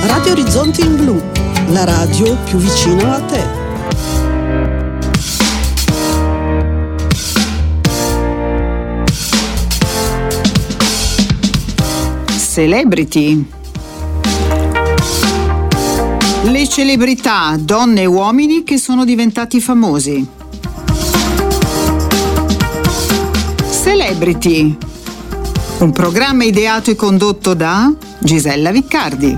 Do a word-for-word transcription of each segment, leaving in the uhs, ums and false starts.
Radio Orizzonti in Blu, la radio più vicina a te. Celebrity. Le celebrità, donne e uomini che sono diventati famosi. Celebrity, un programma ideato e condotto da Gisella Viccardi.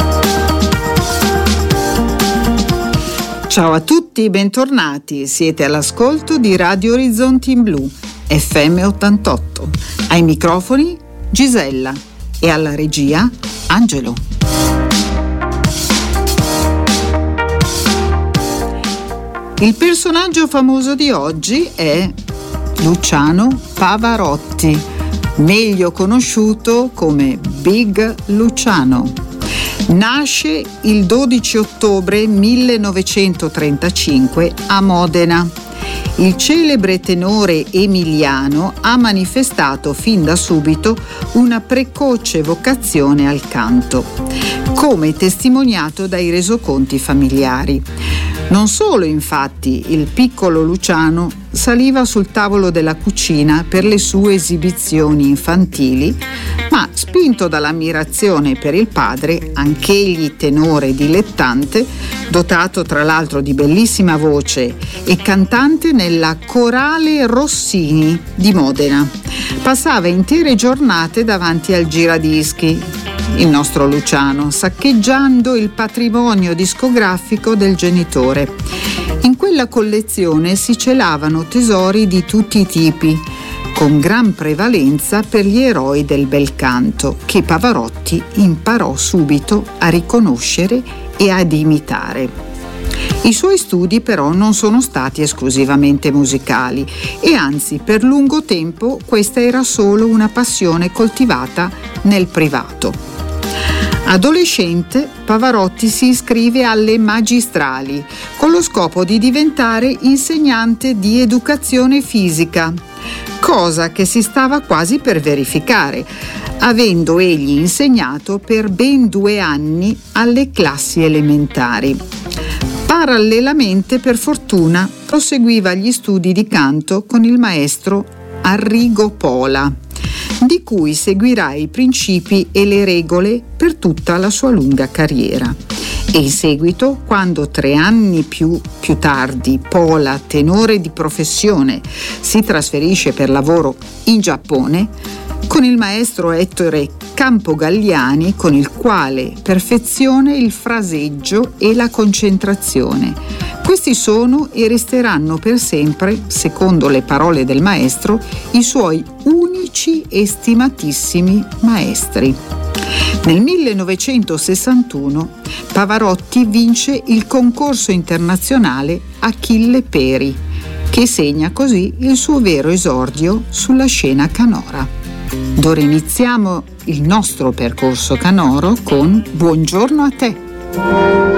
Ciao a tutti, bentornati. Siete all'ascolto di Radio Orizzonti in Blu, F M ottantotto. Ai microfoni Gisella e alla regia Angelo. Il personaggio famoso di oggi è Luciano Pavarotti, meglio conosciuto come Big Luciano. Nasce il dodici ottobre millenovecentotrentacinque a Modena. Il celebre tenore emiliano ha manifestato fin da subito una precoce vocazione al canto, come testimoniato dai resoconti familiari. Non solo, infatti, il piccolo Luciano saliva sul tavolo della cucina per le sue esibizioni infantili, ma spinto dall'ammirazione per il padre, anch'egli tenore dilettante, dotato tra l'altro di bellissima voce e cantante nella Corale Rossini di Modena, passava intere giornate davanti al giradischi, il nostro Luciano, saccheggiando il patrimonio discografico del genitore. In quella collezione si celavano tesori di tutti i tipi, con gran prevalenza per gli eroi del bel canto, che Pavarotti imparò subito a riconoscere e ad imitare. I suoi studi però non sono stati esclusivamente musicali e anzi per lungo tempo questa era solo una passione coltivata nel privato. Adolescente, Pavarotti si iscrive alle magistrali con lo scopo di diventare insegnante di educazione fisica, cosa che si stava quasi per verificare, avendo egli insegnato per ben due anni alle classi elementari. Parallelamente, per fortuna, proseguiva gli studi di canto con il maestro Arrigo Pola, di cui seguirà i principi e le regole per tutta la sua lunga carriera. E in seguito, quando tre anni più, più tardi Pola, tenore di professione, si trasferisce per lavoro in Giappone, con il maestro Ettore Campogalliani, con il quale perfeziona il fraseggio e la concentrazione. Questi sono e resteranno per sempre, secondo le parole del maestro, i suoi unici e stimatissimi maestri. Nel millenovecentosessantuno Pavarotti vince il concorso internazionale Achille Peri, che segna così il suo vero esordio sulla scena canora. D'ora iniziamo il nostro percorso canoro con Buongiorno a te.